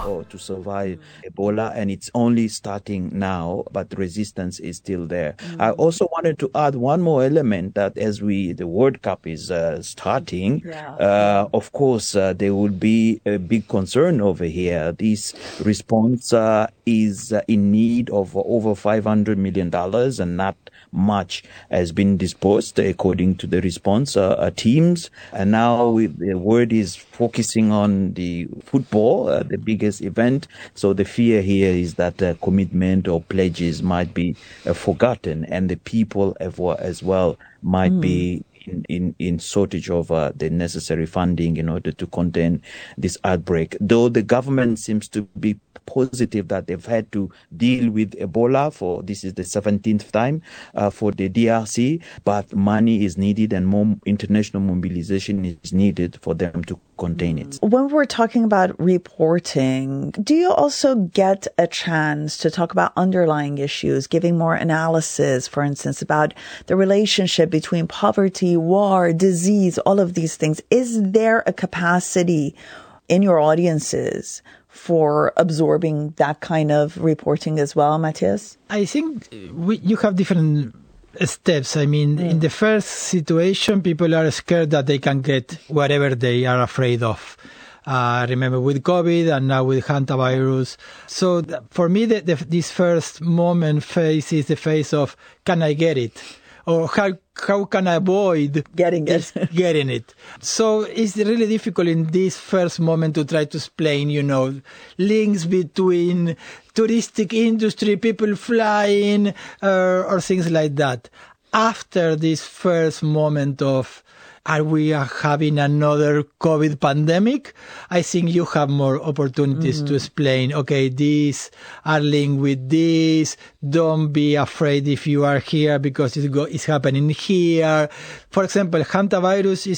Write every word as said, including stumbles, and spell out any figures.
or to survive Ebola, and it's only starting now, but the resistance is still there. Mm. I also wanted to add one more element that as we the World Cup is uh, starting, yeah. uh, of course uh, there will be a big concern over here. This response uh, is uh, in need of over five hundred million dollars, and not much has been disposed according to the response uh, uh, teams. And now we, the word is focusing on the football, uh, the biggest event. So the fear here is that uh, commitment or pledges might be uh, forgotten, and the people as well might mm. be In, in, in shortage of uh, the necessary funding in order to contain this outbreak. Though the government seems to be positive that they've had to deal with Ebola for, this is the seventeenth time uh, for the D R C, but money is needed and more international mobilization is needed for them to contain it. When we're talking about reporting, do you also get a chance to talk about underlying issues, giving more analysis, for instance, about the relationship between poverty, war, disease, all of these things? Is there a capacity in your audiences for absorbing that kind of reporting as well, Matthias? I think we, you have different steps. I mean, mm. in the first situation, people are scared that they can get whatever they are afraid of. Uh, remember with COVID and now with hantavirus. So th- for me, the, the, this first moment phase is the phase of, can I get it? Or how how can I avoid getting it? getting it? So it's really difficult in this first moment to try to explain, you know, links between touristic industry, people flying, uh, or things like that. After this first moment of, are we having another COVID pandemic? I think you have more opportunities mm-hmm. to explain, okay, these are linked with this. Don't be afraid if you are here because it's, go, it's happening here. For example, hantavirus is